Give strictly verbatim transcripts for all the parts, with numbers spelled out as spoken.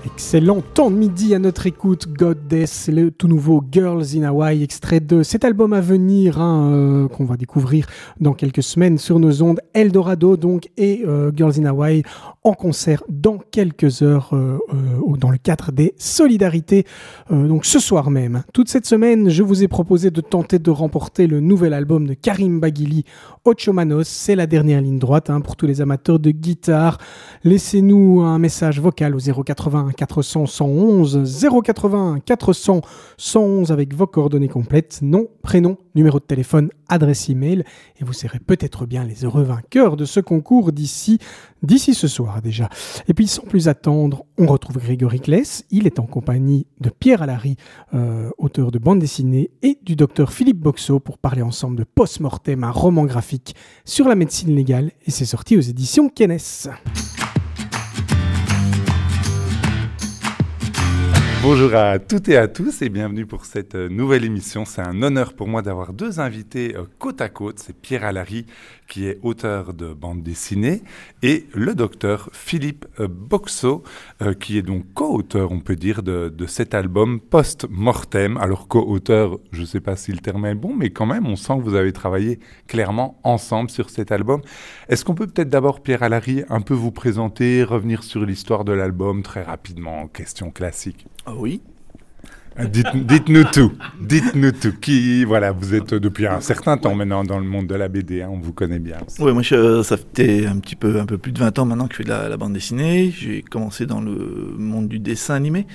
Excellent temps de midi à notre écoute. Goddess, le tout nouveau Girls in Hawaii, extrait de cet album à venir hein, euh, qu'on va découvrir dans quelques semaines sur nos ondes. Eldorado donc et euh, Girls in Hawaii en concert dans quelques heures euh, euh, dans le cadre des Solidarités. Euh, donc ce soir même. Toute cette semaine, je vous ai proposé de tenter de remporter le nouvel album de Karim Baghili, Ocho Manos. C'est la dernière ligne droite hein, pour tous les amateurs de guitare. Laissez-nous un message vocal au zéro quatre-vingts quatre cents cent onze, zéro quatre-vingts quatre cents cent onze avec vos coordonnées complètes, nom, prénom, numéro de téléphone, adresse email, et vous serez peut-être bien les heureux vainqueurs de ce concours d'ici, d'ici ce soir déjà. Et puis sans plus attendre, on retrouve Grégory Kless. Il est en compagnie de Pierre Allary, euh, auteur de bande dessinée, et du docteur Philippe Boxeau pour parler ensemble de Post-Mortem, un roman graphique sur la médecine légale, et c'est sorti aux éditions Kennes. Bonjour à toutes et à tous et bienvenue pour cette nouvelle émission. C'est un honneur pour moi d'avoir deux invités côte à côte. C'est Pierre Allary qui est auteur de bande dessinée et le docteur Philippe Boxeau qui est donc co-auteur, on peut dire, de, de cet album Post-Mortem. Alors co-auteur, je ne sais pas si le terme est bon, mais quand même on sent que vous avez travaillé clairement ensemble sur cet album. Est-ce qu'on peut peut-être d'abord, Pierre Allary, un peu vous présenter, revenir sur l'histoire de l'album très rapidement, question classique? Ah oui. Dites, dites-nous tout, dites-nous tout. Qui, voilà, vous êtes depuis un certain temps maintenant dans le monde de la B D, hein, on vous connaît bien. Oui, moi je, ça fait un petit peu, un peu plus de vingt ans maintenant que je fais de la, la bande dessinée. J'ai commencé dans le monde du dessin animé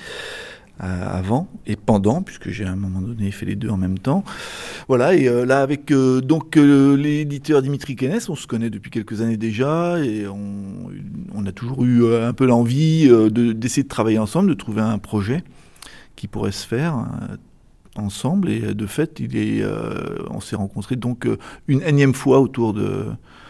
euh, avant et pendant, puisque j'ai à un moment donné fait les deux en même temps. Voilà, et euh, là avec euh, donc euh, l'éditeur Dimitri Kennes, on se connaît depuis quelques années déjà et on, on a toujours eu euh, un peu l'envie euh, de, d'essayer de travailler ensemble, de trouver un projet qui pourrait se faire euh, ensemble. Et de fait, il est, euh, on s'est rencontrés donc euh, une énième fois autour de,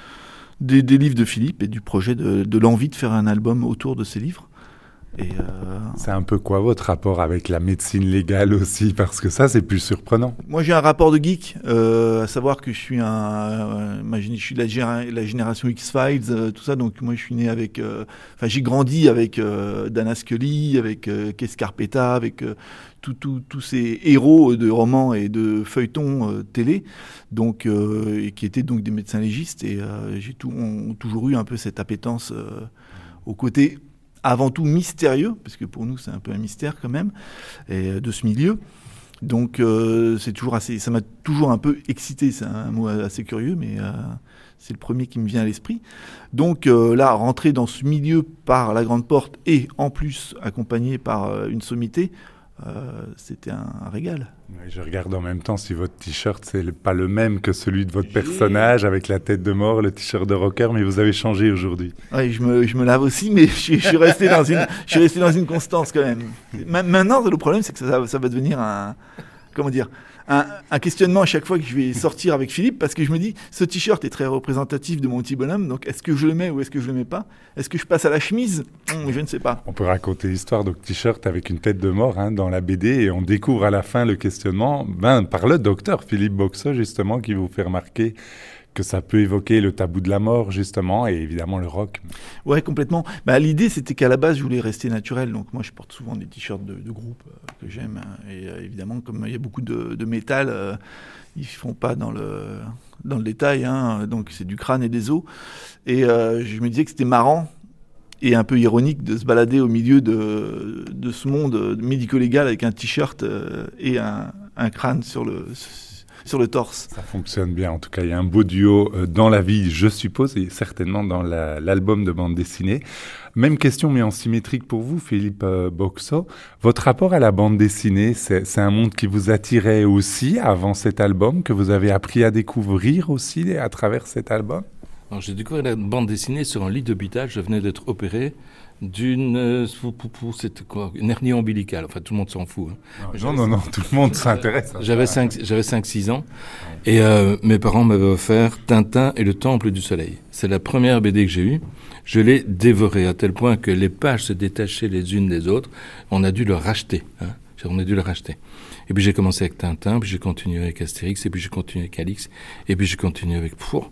des, des livres de Philippe et du projet de, de l'envie de faire un album autour de ces livres. Et euh... C'est un peu quoi votre rapport avec la médecine légale aussi? Parce que ça, c'est plus surprenant. Moi, j'ai un rapport de geek, euh, à savoir que je suis un... Euh, imagine, je suis de la, géra- la génération X-Files, euh, tout ça, donc moi, je suis né avec... Enfin, euh, j'ai grandi avec euh, Dana Scully, avec euh, Kay Scarpetta, avec euh, tous tout, tout ces héros de romans et de feuilletons euh, télé, donc, euh, et qui étaient donc des médecins légistes, et euh, j'ai tout, on, toujours eu un peu cette appétence euh, au côté... avant tout mystérieux, parce que pour nous c'est un peu un mystère quand même, et de ce milieu. Donc euh, c'est toujours assez, ça m'a toujours un peu excité, c'est un mot assez curieux, mais euh, c'est le premier qui me vient à l'esprit. Donc euh, là, rentrer dans ce milieu par la grande porte et en plus accompagné par euh, une sommité, euh, c'était un, un régal. Je regarde en même temps si votre t-shirt c'est pas le même que celui de votre personnage avec la tête de mort, le t-shirt de rocker, mais vous avez changé aujourd'hui. Oui, je me, je me lave aussi, mais je, je suis resté dans une, je suis resté dans une constance quand même. Maintenant, le problème c'est que ça, ça va devenir un, comment dire, un, un questionnement à chaque fois que je vais sortir avec Philippe, parce que je me dis, ce t-shirt est très représentatif de mon petit bonhomme, donc est-ce que je le mets ou est-ce que je le mets pas? Est-ce que je passe à la chemise? hum, Je ne sais pas. On peut raconter l'histoire de t-shirt avec une tête de mort hein, dans la B D, et on découvre à la fin le questionnement ben, par le docteur Philippe Boxeau, justement, qui vous fait remarquer que ça peut évoquer le tabou de la mort, justement, et évidemment le rock. Ouais, complètement. Bah, l'idée, c'était qu'à la base, je voulais rester naturel. Donc moi, je porte souvent des t-shirts de, de groupe euh, que j'aime. Et euh, évidemment, comme il y a beaucoup de, de métal, euh, ils ne font pas dans le, dans le détail. Hein, donc c'est du crâne et des os. Et euh, je me disais que c'était marrant et un peu ironique de se balader au milieu de, de ce monde médico-légal avec un t-shirt euh, et un, un crâne sur le... sur le torse. Ça fonctionne bien, en tout cas il y a un beau duo euh, dans la vie, je suppose, et certainement dans la, l'album de bande dessinée. Même question mais en symétrique pour vous, Philippe euh, Boxeau. Votre rapport à la bande dessinée, c'est, c'est un monde qui vous attirait aussi avant cet album, que vous avez appris à découvrir aussi à travers cet album? Alors, j'ai découvert la bande dessinée sur un lit d'hôpital, je venais d'être opéré d'une euh, c'était quoi, une hernie ombilicale, enfin tout le monde s'en fout. Hein. Non, non, non, non, tout le monde s'intéresse. J'avais cinq, j'avais cinq six ans et euh, mes parents m'avaient offert Tintin et le Temple du Soleil. C'est la première B D que j'ai eue. Je l'ai dévorée à tel point que les pages se détachaient les unes des autres. On a dû le racheter. Hein. On a dû le racheter. Et puis j'ai commencé avec Tintin, puis j'ai continué avec Astérix, et puis j'ai continué avec Alix, et puis j'ai continué avec... Pfff,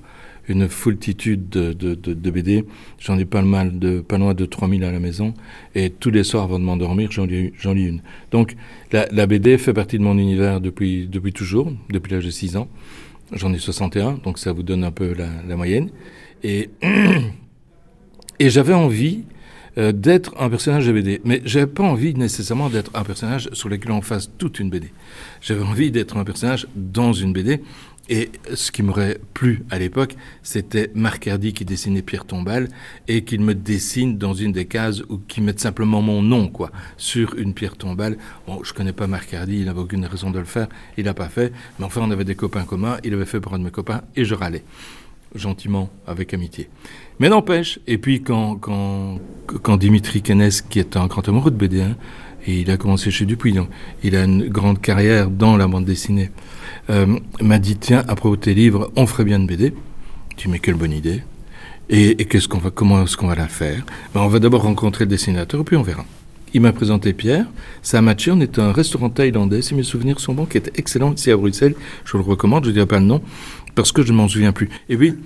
une foultitude de, de, de, de B D. J'en ai pas le mal de pas loin de trois mille à la maison. Et tous les soirs avant de m'endormir, j'en lis, j'en lis une. Donc la, la B D fait partie de mon univers depuis, depuis toujours, depuis l'âge de six ans. J'en ai soixante et un, donc ça vous donne un peu la, la moyenne. Et, et j'avais envie euh, d'être un personnage de B D. Mais j'avais pas envie nécessairement d'être un personnage sur lequel on fasse toute une B D. J'avais envie d'être un personnage dans une B D. Et ce qui m'aurait plu à l'époque, c'était Marc Hardy qui dessinait Pierre Tombal et qu'il me dessine dans une des cases ou qu'il mette simplement mon nom, quoi, sur une Pierre Tombal. Bon, je connais pas Marc Hardy, il n'avait aucune raison de le faire, il l'a pas fait. Mais enfin, on avait des copains communs, il avait fait pour un de mes copains et je râlais. Gentiment, avec amitié. Mais n'empêche, et puis quand, quand, quand Dimitri Kennes, qui est un grand amoureux de B D, hein, et il a commencé chez Dupuis, donc il a une grande carrière dans la bande dessinée, euh, m'a dit, tiens, à propos de tes livres, on ferait bien une B D. Je dis, mais quelle bonne idée. Et, et qu'est-ce qu'on va, comment est-ce qu'on va la faire? Ben, on va d'abord rencontrer le dessinateur, puis on verra. Il m'a présenté Pierre, ça a matché, on était à un restaurant thaïlandais, si mes souvenirs sont bons, qui était excellent ici à Bruxelles, je vous le recommande, je ne dirai pas le nom, parce que je ne m'en souviens plus. Et puis,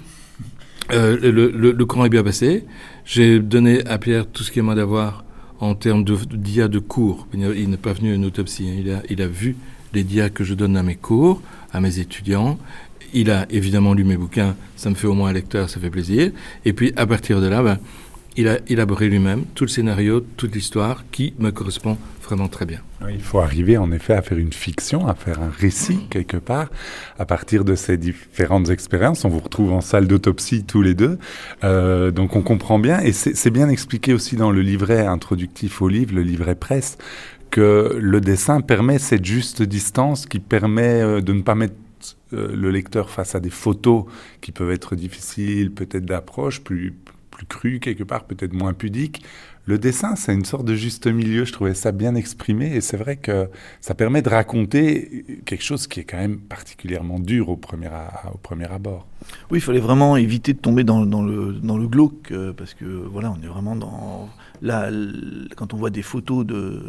euh, le, le, le courant est bien passé, j'ai donné à Pierre tout ce qu'il m'a d'avoir en termes de, de dias de cours. Il, il n'est pas venu à une autopsie, hein. il, a, il a vu les dias que je donne à mes cours, à mes étudiants. Il a évidemment lu mes bouquins, ça me fait au moins un lecteur, ça fait plaisir. Et puis, à partir de là, ben, il a élaboré lui-même tout le scénario, toute l'histoire qui me correspond vraiment très bien. Oui, il faut arriver en effet à faire une fiction, à faire un récit quelque part, à partir de ces différentes expériences. On vous retrouve en salle d'autopsie tous les deux, euh, donc on comprend bien, et c'est, c'est bien expliqué aussi dans le livret introductif au livre, le livret presse, que le dessin permet cette juste distance qui permet euh, de ne pas mettre euh, le lecteur face à des photos qui peuvent être difficiles, peut-être d'approche, plus... plus cru quelque part, peut-être moins pudique. Le dessin, c'est une sorte de juste milieu, je trouvais ça bien exprimé, et c'est vrai que ça permet de raconter quelque chose qui est quand même particulièrement dur au premier, à, au premier abord. Oui, il fallait vraiment éviter de tomber dans, dans, le, dans le glauque, euh, parce que voilà, on est vraiment dans... Là, quand on voit des photos de,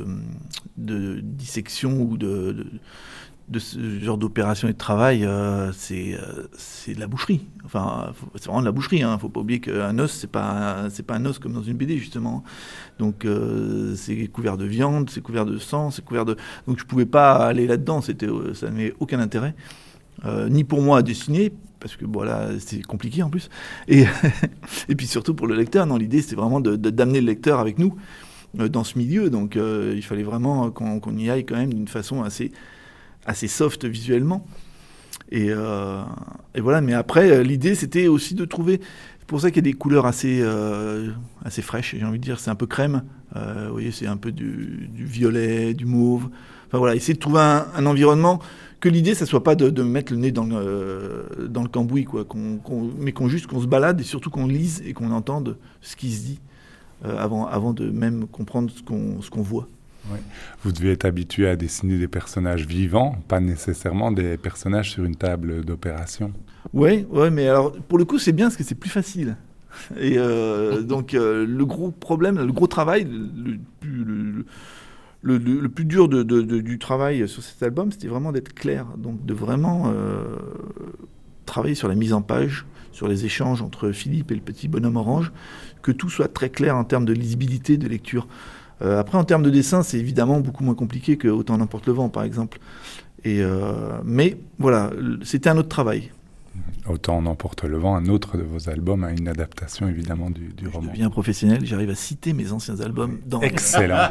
de dissection ou de... de de ce genre d'opération et de travail, euh, c'est, euh, c'est de la boucherie. Enfin, c'est vraiment de la boucherie. Hein. Faut pas oublier qu'un os, c'est pas, c'est pas un os comme dans une B D, justement. Donc, euh, c'est couvert de viande, c'est couvert de sang, c'est couvert de... Donc, je pouvais pas aller là-dedans. C'était, ça n'avait aucun intérêt. Euh, ni pour moi à dessiner, parce que voilà, c'est compliqué en plus. Et, et puis surtout pour le lecteur, non, l'idée, c'était vraiment de, de, d'amener le lecteur avec nous euh, dans ce milieu. Donc, euh, il fallait vraiment qu'on, qu'on y aille quand même d'une façon assez... assez soft visuellement. Et, euh, et voilà, mais après, l'idée, c'était aussi de trouver... C'est pour ça qu'il y a des couleurs assez, euh, assez fraîches, j'ai envie de dire. C'est un peu crème. Euh, vous voyez, c'est un peu du, du violet, du mauve. Enfin voilà, essayer de trouver un, un environnement que l'idée, ça ne soit pas de, de mettre le nez dans le, dans le cambouis, quoi, qu'on, qu'on, mais qu'on juste qu'on se balade et surtout qu'on lise et qu'on entende ce qui se dit euh, avant, avant de même comprendre ce qu'on, ce qu'on voit. Oui. Vous devez être habitué à dessiner des personnages vivants, pas nécessairement des personnages sur une table d'opération. Oui, ouais, mais alors pour le coup c'est bien parce que c'est plus facile. Et euh, donc euh, le gros problème, le gros travail, le, le, le, le, le plus dur de, de, de, du travail sur cet album, c'était vraiment d'être clair, donc de vraiment euh, travailler sur la mise en page, sur les échanges entre Philippe et le petit bonhomme orange, que tout soit très clair en termes de lisibilité, de lecture. Euh, après, en termes de dessin, c'est évidemment beaucoup moins compliqué que Autant n'emporte le vent, par exemple. Et, euh, mais voilà, c'était un autre travail. Autant n'emporte le vent, un autre de vos albums, a une adaptation évidemment du, du roman. Je deviens professionnel, j'arrive à citer mes anciens albums dans... Excellent.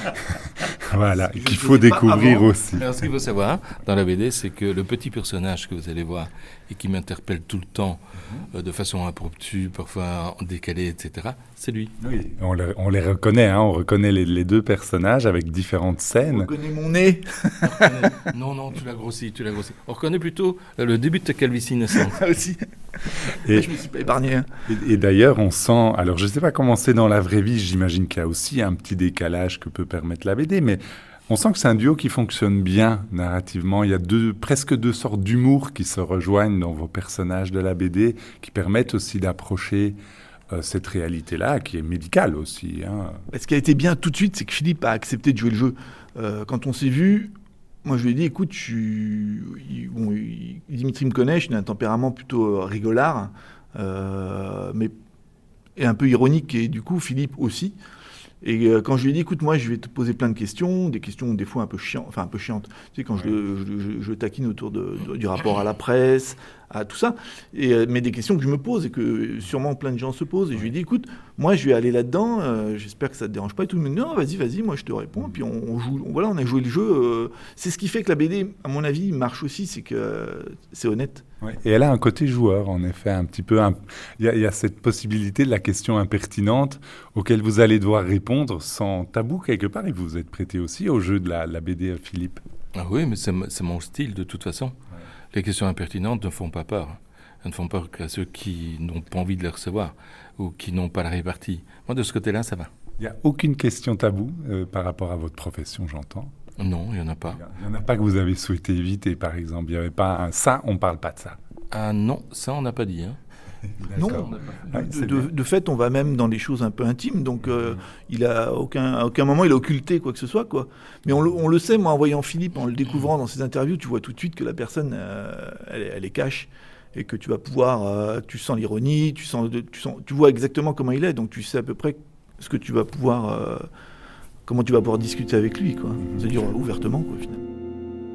Voilà, qu'il faut découvrir aussi. Alors, ce qu'il faut savoir dans la B D, c'est que le petit personnage que vous allez voir et qui m'interpelle tout le temps, mm-hmm. euh, de façon impromptue, parfois décalée, et cetera, c'est lui. Oui, on, le, on les reconnaît, hein, on reconnaît les, les deux personnages avec différentes scènes. On reconnaît mon nez. Non, non, tu l'as grossi, tu l'as grossi. On reconnaît plutôt euh, le début de ta calvitie naissante. Aussi. Et, je me suis pas épargné. Hein. Et, et d'ailleurs, on sent... Alors, je ne sais pas comment c'est dans la vraie vie, j'imagine qu'il y a aussi un petit décalage que peut permettre la B D, mais on sent que c'est un duo qui fonctionne bien narrativement. Il y a deux, presque deux sortes d'humour qui se rejoignent dans vos personnages de la B D, qui permettent aussi d'approcher euh, cette réalité-là, qui est médicale aussi. Hein. Ce qui a été bien tout de suite, c'est que Philippe a accepté de jouer le jeu. Euh, quand on s'est vu... Moi, je lui ai dit, écoute, je suis... bon, Dimitri me connaît, je suis d'un tempérament plutôt rigolard. euh, mais et un peu ironique, et du coup, Philippe aussi. Et euh, quand je lui ai dit, écoute, moi, je vais te poser plein de questions, des questions des fois un peu chiantes, enfin un peu chiantes, tu sais, quand je, le, je, je, je taquine autour de, de, du rapport à la presse, à tout ça, et, euh, mais des questions que je me pose et que sûrement plein de gens se posent. Et je lui ai dit, écoute, moi, je vais aller là-dedans, euh, j'espère que ça te dérange pas. Et tout le monde me dit, non, vas-y, vas-y, moi, je te réponds. Et puis on, on joue, on, voilà, on a joué le jeu. Euh, c'est ce qui fait que la B D, à mon avis, marche aussi, c'est que euh, c'est honnête. Ouais. Et elle a un côté joueur, en effet, un petit peu. Un... Il, y a, il y a cette possibilité de la question impertinente auquel vous allez devoir répondre sans tabou quelque part. Et vous vous êtes prêté aussi au jeu de la, la B D, Philippe. Ah oui, mais c'est, c'est mon style de toute façon. Ouais. Les questions impertinentes ne font pas peur. Elles ne font peur qu'à ceux qui n'ont pas envie de les recevoir ou qui n'ont pas la répartie. Moi, de ce côté-là, ça va. Il n'y a aucune question taboue euh, par rapport à votre profession, j'entends. Non, il n'y en a pas. Il n'y en a pas que vous avez souhaité éviter, par exemple. Il n'y avait pas un ça, on ne parle pas de ça. Ah non, ça, on n'a pas dit. Hein. Non, de, de, de fait, on va même dans des choses un peu intimes. Donc, euh, mmh. il a aucun, à aucun moment, il a occulté quoi que ce soit, quoi. Mais on le, on le sait, moi, en voyant Philippe, en le découvrant dans ses interviews, tu vois tout de suite que la personne, euh, elle, elle est cash. Et que tu vas pouvoir, euh, tu sens l'ironie, tu sens, tu sens, tu vois exactement comment il est. Donc, tu sais à peu près ce que tu vas pouvoir, euh, comment tu vas pouvoir discuter avec lui, quoi. C'est-à-dire ouvertement, quoi, finalement.